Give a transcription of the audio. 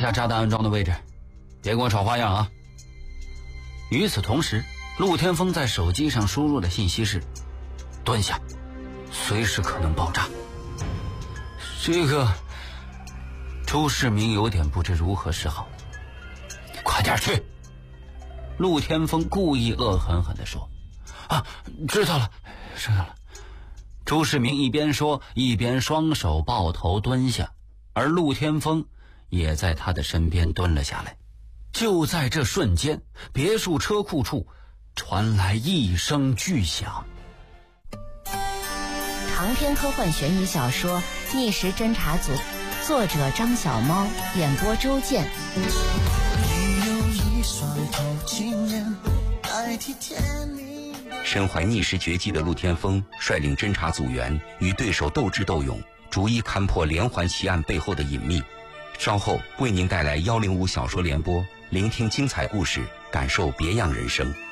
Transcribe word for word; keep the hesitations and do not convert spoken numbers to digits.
下炸弹安装的位置，别给我耍花样啊。与此同时，陆天风在手机上输入的信息是蹲下，随时可能爆炸。这个周世明有点不知如何是好。快点去！陆天风故意恶狠狠地说。啊，知道了，知道了。周世明一边说一边双手抱头蹲下，而陆天风也在他的身边蹲了下来。就在这瞬间，别墅车库处传来一声巨响。 长篇科幻悬疑小说《逆时侦查组》，作者张小猫，演播周健。 你有一双透镜眼，代替天明。 身怀逆时绝技的陆天风率领侦查组员与对手斗智斗勇，逐一勘破连环奇案背后的隐秘。稍后为您带来一零五小说联播，聆听精彩故事，感受别样人生。